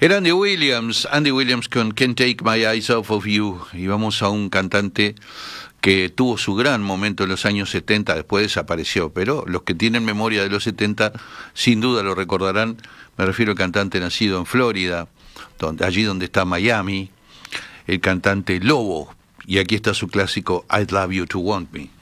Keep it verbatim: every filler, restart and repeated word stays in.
Era Andy Williams, Andy Williams con Can't Take My Eyes Off of You. Y vamos a un cantante que tuvo su gran momento en los años setenta, después desapareció, pero los que tienen memoria de los setenta sin duda lo recordarán. Me refiero al cantante nacido en Florida, donde, allí donde está Miami, el cantante Lobo. Y aquí está su clásico I'd Love You to Want Me.